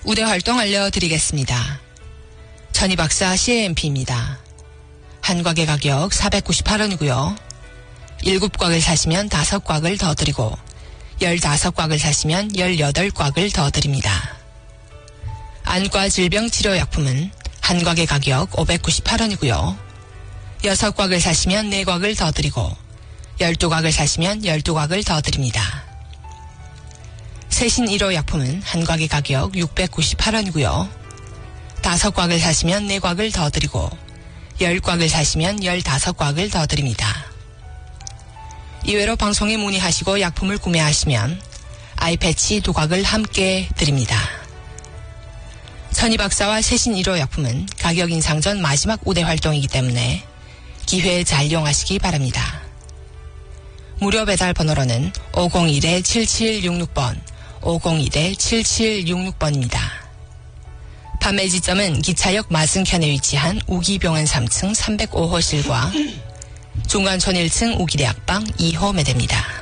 우대 활동 알려드리겠습니다. 전희박사 CAMP입니다. 한 곽의 가격 498원이고요. 7곽을 사시면 5곽을 더 드리고 15곽을 사시면 18곽을 더 드립니다. 안과 질병 치료약품은 한 곽의 가격 598원이고요. 6곽을 사시면 4곽을 더 드리고 12곽을 사시면 12곽을 더 드립니다. 세신 1호 약품은 한 곽의 가격 698원이고요. 5곽을 사시면 4곽을 더 드리고 10곽을 사시면 15곽을 더 드립니다. 이외로 방송에 문의하시고 약품을 구매하시면 아이패치 2곽을 함께 드립니다. 전희박사와 세신 1호 약품은 가격 인상 전 마지막 우대 활동이기 때문에 기회 잘 이용하시기 바랍니다. 무료 배달 번호로는 501-7766번, 501-7766번입니다. 판매 지점은 기차역 맞은편에 위치한 우기병원 3층 305호실과 중간촌 1층 우기대학방 2호 매대입니다.